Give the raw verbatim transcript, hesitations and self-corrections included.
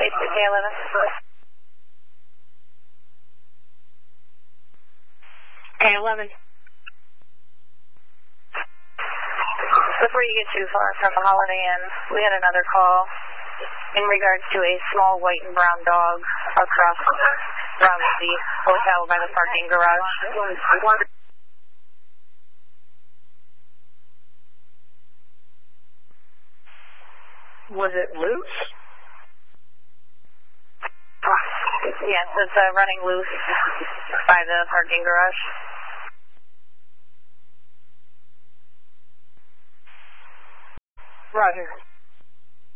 eight K eleven. K eleven. Before you get too far from the Holiday Inn, we had another call in regards to a small white and brown dog across from the hotel by the parking garage. Was it loose? Yes, it's uh, running loose by the parking garage. Roger.